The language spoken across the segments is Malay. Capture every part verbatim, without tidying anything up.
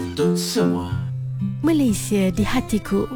untuk semua. Malaysia di hatiku.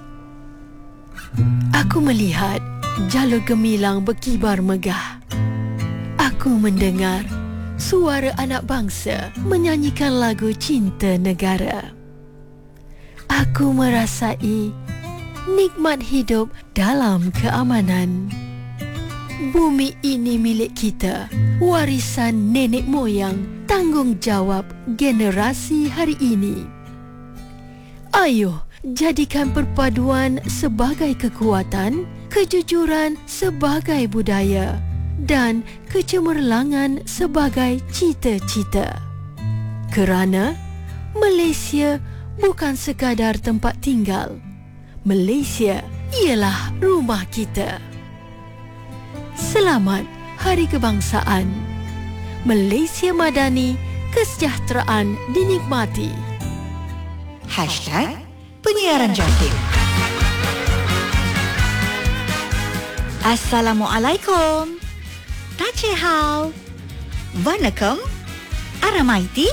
Aku melihat jalur gemilang berkibar megah. Aku mendengar suara anak bangsa menyanyikan lagu cinta negara. Aku merasai nikmat hidup dalam keamanan. Bumi ini milik kita, warisan nenek moyang, tanggungjawab generasi hari ini. Ayuh, jadikan perpaduan sebagai kekuatan, kejujuran sebagai budaya dan kecemerlangan sebagai cita-cita. Kerana Malaysia bukan sekadar tempat tinggal. Malaysia ialah rumah kita. Selamat Hari Kebangsaan. Malaysia Madani, kesejahteraan dinikmati. Hashtag Penyiaran Jatim. Assalamualaikum. Tachehao. Vanakkam. Aramaiti.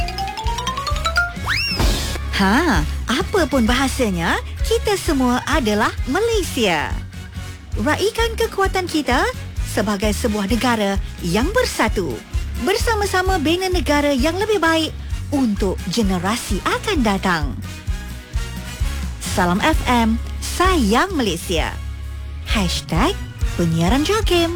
Ha, apa pun bahasanya, kita semua adalah Malaysia. Raikan kekuatan kita sebagai sebuah negara yang bersatu. Bersama-sama bina negara yang lebih baik untuk generasi akan datang. Salam F M, sayang Malaysia. Hashtag Penyiaran Jakim.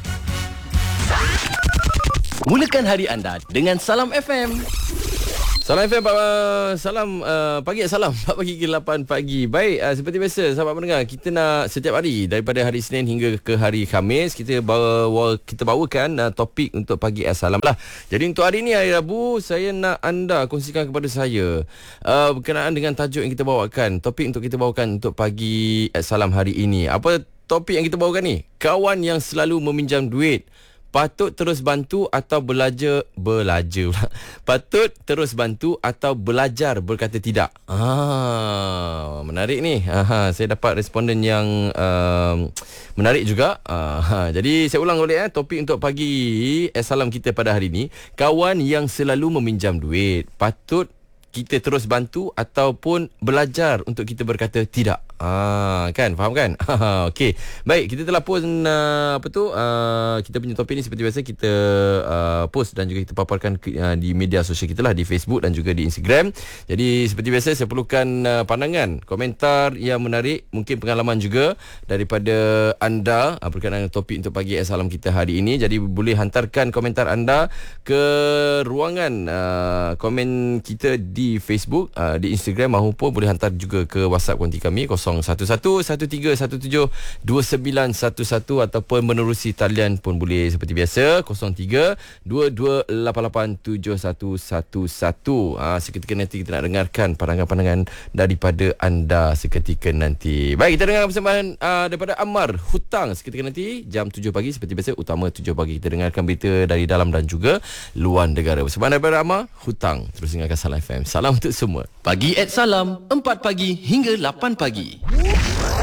Mulakan hari anda dengan Salam F M. Salam F M, uh, salam uh, pagi, salam empat pagi ke lapan pagi. Baik, uh, seperti biasa sahabat pendengar, kita nak setiap hari daripada hari Senin hingga ke hari Khamis kita bawa kita bawakan uh, topik untuk pagi salam lah. Jadi untuk hari ni hari Rabu, saya nak anda kongsikan kepada saya uh, berkenaan dengan tajuk yang kita bawakan, topik untuk kita bawakan untuk pagi salam hari ini. Apa topik yang kita bawakan ni? Kawan yang selalu meminjam duit, patut terus bantu atau belajar belajar pula. Patut terus bantu atau belajar berkata tidak. Ah, menarik ni. Aha, saya dapat responden yang uh, menarik juga. Ah, jadi saya ulang boleh eh topik untuk pagi eh, salam kita pada hari ini. Kawan yang selalu meminjam duit, patut kita terus bantu ataupun belajar untuk kita berkata tidak. Ah, kan, faham kan? Okey. Baik, kita telah post uh, apa tu? Uh, kita punya topik ni seperti biasa kita uh, post dan juga kita paparkan ke, uh, di media sosial kita lah, di Facebook dan juga di Instagram. Jadi seperti biasa saya perlukan uh, pandangan, komentar yang menarik, mungkin pengalaman juga daripada anda uh, berkenaan dengan topik untuk pagi salam kita hari ini. Jadi boleh hantarkan komentar anda ke ruangan uh, komen kita di Facebook, uh, di Instagram, maupun boleh hantar juga ke WhatsApp konti kami kosong satu satu satu tiga satu tujuh dua sembilan satu satu ataupun menerusi talian pun boleh seperti biasa kosong tiga dua dua lapan lapan tujuh satu satu satu. Ah, seketika nanti kita nak dengarkan pandangan-pandangan daripada anda seketika nanti. Baik, kita dengar persembahan uh, daripada Ammar Hutang seketika nanti jam tujuh pagi seperti biasa, utama tujuh pagi kita dengarkan berita dari dalam dan juga luar negara. Persembahan daripada Ammar Hutang. Terus dengarkan Salam F M. Salam untuk semua. Pagi at Salam, empat pagi hingga lapan pagi.